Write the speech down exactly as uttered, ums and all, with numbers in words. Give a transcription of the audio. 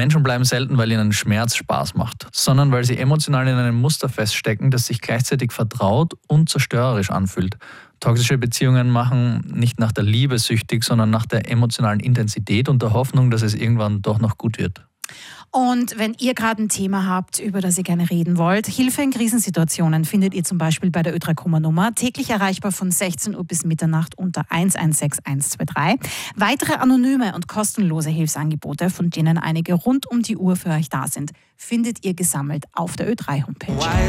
Menschen bleiben selten, weil ihnen Schmerz Spaß macht, sondern weil sie emotional in einem Muster feststecken, das sich gleichzeitig vertraut und zerstörerisch anfühlt. Toxische Beziehungen machen nicht nach der Liebe süchtig, sondern nach der emotionalen Intensität und der Hoffnung, dass es irgendwann doch noch gut wird. Und wenn ihr gerade ein Thema habt, über das ihr gerne reden wollt, Hilfe in Krisensituationen findet ihr zum Beispiel bei der Ö drei Komma-Nummer, täglich erreichbar von sechzehn Uhr bis Mitternacht unter eins eins sechs eins zwei drei. Weitere anonyme und kostenlose Hilfsangebote, von denen einige rund um die Uhr für euch da sind, findet ihr gesammelt auf der Ö drei Homepage.